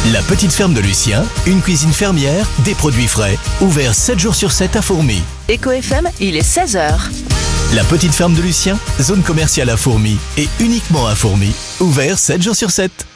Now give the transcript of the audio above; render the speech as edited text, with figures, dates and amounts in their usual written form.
La petite ferme de Lucien, une cuisine fermière, des produits frais. Ouvert 7 jours sur 7 à Fourmi. Éco FM, il est 16h. La petite ferme de Lucien, zone commerciale à Fourmi et uniquement à Fourmi. Ouvert 7 jours sur 7.